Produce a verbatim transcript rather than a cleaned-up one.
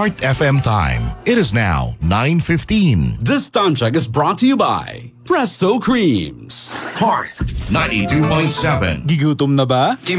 Heart F M time. It is now nine fifteen. This time check is brought to you by Presto Creams. Heart ninety-two point seven. Gigutom na ba?